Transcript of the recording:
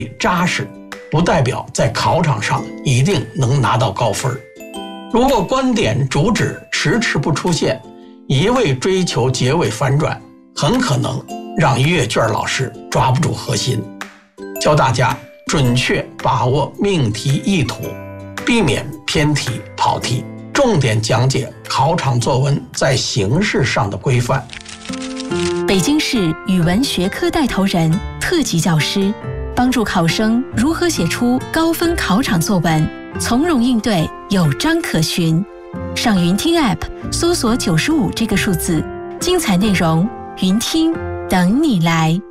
扎实，不代表在考场上一定能拿到高分。如果观点主旨迟迟不出现，一味追求结尾反转，很可能让阅卷老师抓不住核心。教大家准确把握命题意图，避免偏题跑题，重点讲解考场作文在形式上的规范。 北京市语文学科带头人、特级教师，帮助考生如何写出高分考场作文，从容应对，有章可循。上云听 App 搜索95这个数字，精彩内容云听等你来。